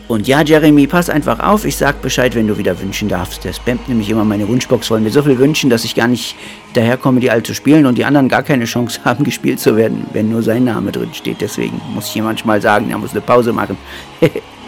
Und ja, Jeremy, pass einfach auf, ich sag Bescheid, wenn du wieder wünschen darfst. Der spammt nämlich immer meine Wunschbox voll mit so viel Wünschen, dass ich gar nicht daherkomme, die alle zu spielen und die anderen gar keine Chance haben, gespielt zu werden, wenn nur sein Name drin steht. Deswegen muss ich hier manchmal sagen, er muss eine Pause machen.